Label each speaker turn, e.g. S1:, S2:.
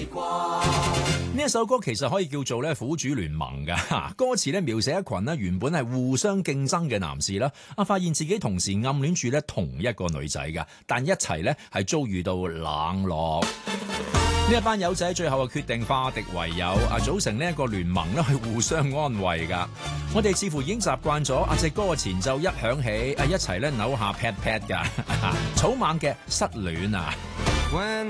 S1: 光。
S2: 呢一首歌其實可以叫做咧苦主聯盟㗎，歌詞咧描寫一群咧原本係互相競爭嘅男士啦，發現自己同時暗戀住咧同一個女仔㗎，但一齊咧係遭遇到冷落。呢一班友仔最後決定化敵為友，組成呢一個聯盟咧去互相安慰㗎。我哋似乎已經習慣咗隻歌嘅前奏一響起，一齊咧扭下 pat pat 㗎，草蜢嘅失戀啊！